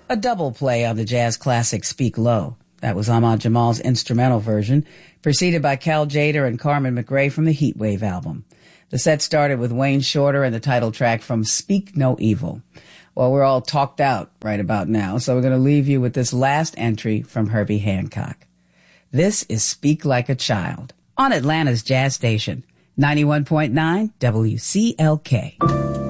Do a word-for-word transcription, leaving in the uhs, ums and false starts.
A double play on the jazz classic Speak Low. That was Ahmad Jamal's instrumental version, preceded by Cal Tjader and Carmen McRae from the Heatwave album. The set started with Wayne Shorter and the title track from Speak No Evil. Well, we're all talked out right about now, so we're going to leave you with this last entry from Herbie Hancock. This is Speak Like a Child on Atlanta's Jazz Station, ninety-one point nine W C L K.